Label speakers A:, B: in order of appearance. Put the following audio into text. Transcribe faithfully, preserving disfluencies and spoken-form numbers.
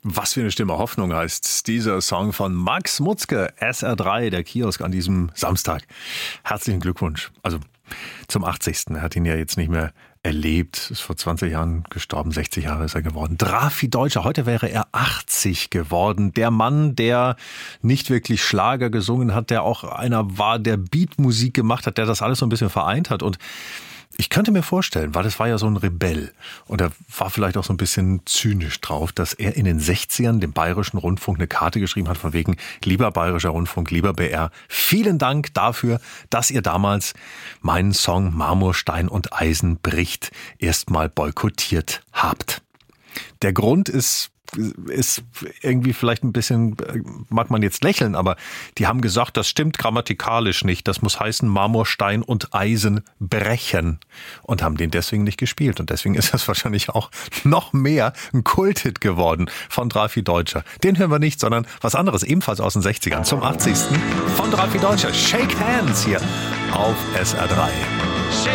A: Was für eine Stimme Hoffnung heißt dieser Song von Max Mutzke, S R drei, der Kiosk an diesem Samstag. Herzlichen Glückwunsch. Also zum achtzigsten Er hat ihn ja jetzt nicht mehr erlebt. Ist vor zwanzig Jahren gestorben. sechzig Jahre ist er geworden. Drafi Deutscher. Heute wäre er achtzig geworden. Der Mann, der nicht wirklich Schlager gesungen hat, der auch einer war, der Beatmusik gemacht hat, der das alles so ein bisschen vereint hat. Und ich könnte mir vorstellen, weil das war ja so ein Rebell und er war vielleicht auch so ein bisschen zynisch drauf, dass er in den sechzigern dem Bayerischen Rundfunk eine Karte geschrieben hat von wegen, lieber Bayerischer Rundfunk, lieber B R, vielen Dank dafür, dass ihr damals meinen Song Marmor, Stein und Eisen bricht erstmal boykottiert habt. Der Grund ist ist irgendwie vielleicht ein bisschen, mag man jetzt lächeln, aber die haben gesagt, das stimmt grammatikalisch nicht. Das muss heißen Marmor, Stein und Eisen brechen und haben den deswegen nicht gespielt. Und deswegen ist das wahrscheinlich auch noch mehr ein Kulthit geworden von Drafi Deutscher. Den hören wir nicht, sondern was anderes, ebenfalls aus den sechzigern zum achtzigsten von Drafi Deutscher. Shake Hands hier auf S R drei.